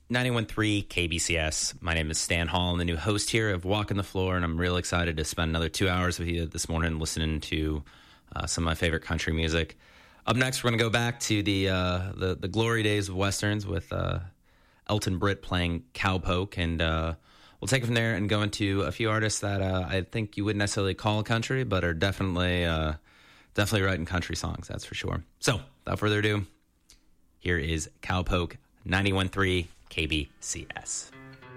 91.3 KBCS. My name is Stan Hall. I'm the new host here of Walking the Floor, and I'm real excited to spend another 2 hours with you this morning listening to some of my favorite country music. Up next, we're going to go back to the glory days of Westerns with Elton Britt playing Cowpoke, and we'll take it from there and go into a few artists that I think you wouldn't necessarily call country, but are definitely writing country songs, that's for sure. So, without further ado, here is Cowpoke, 91.3 KBCS.